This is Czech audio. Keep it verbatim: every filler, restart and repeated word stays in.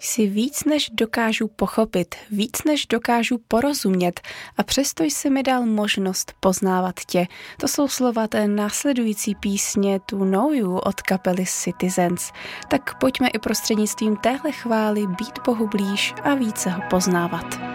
Jsi víc, než dokážu pochopit, víc, než dokážu porozumět a přesto jsi mi dal možnost poznávat tě. To jsou slova té následující písně To Know You od kapely Citizens. Tak pojďme i prostřednictvím téhle chvály být Bohu blíž a více ho poznávat.